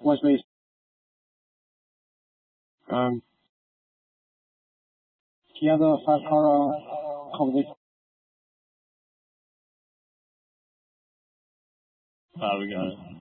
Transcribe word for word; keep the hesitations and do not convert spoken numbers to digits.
Wesley. Um, the other fast horror comedy. Oh, we got it.